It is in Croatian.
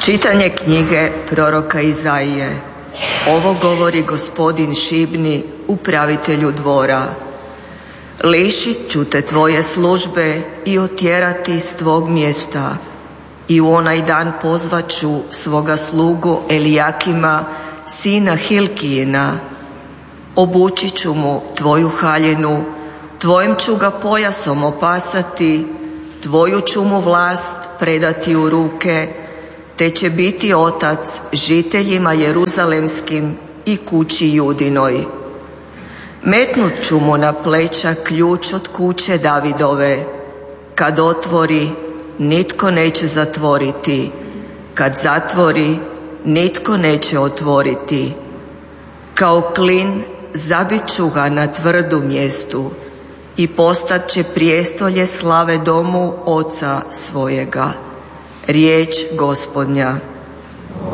Čitanje knjige proroka Izaije. Ovo govori Gospodin Šibni, upravitelju dvora. Lišit ću te tvoje službe i otjerati s tvog mjesta. I u onaj dan pozvat ću svoga slugu Elijakima, sina Hilkijina. Obući ću mu tvoju haljinu, tvojim ću ga pojasom opasati, tvoju ću mu vlast predati u ruke, te će biti otac žiteljima jeruzalemskim i kući Judinoj. Metnut ću mu na pleća ključ od kuće Davidove. Kad otvori, nitko neće zatvoriti. Kad zatvori, nitko neće otvoriti. Kao klin zabit ću ga na tvrdu mjestu i postat će prijestolje slave domu oca svojega. Riječ Gospodnja.